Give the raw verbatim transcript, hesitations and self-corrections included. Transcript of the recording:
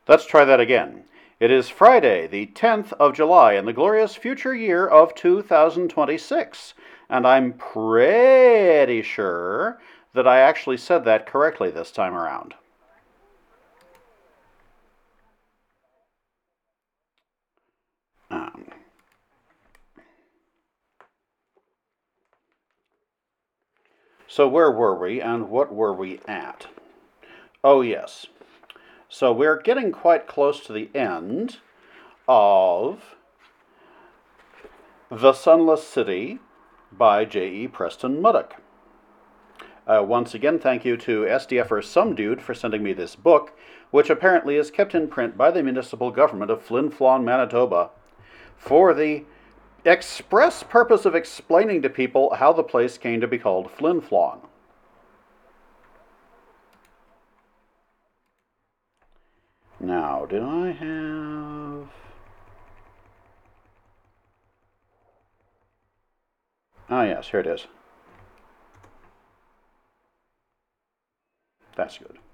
Let's try that again. It is Friday, the tenth of July, in the glorious future year of two thousand twenty-six, and I'm pretty sure that I actually said that correctly this time around. Um, so where were we, and what were we at? Oh, yes. So we're getting quite close to the end of The Sunless City by J E Preston Muddock. Uh, once again, thank you to SDFer Some Dude for sending me this book, which apparently is kept in print by the municipal government of Flin Flon, Manitoba, for the express purpose of explaining to people how the place came to be called Flin Flon. Now, did I have... Ah, yes, here it is. That's good.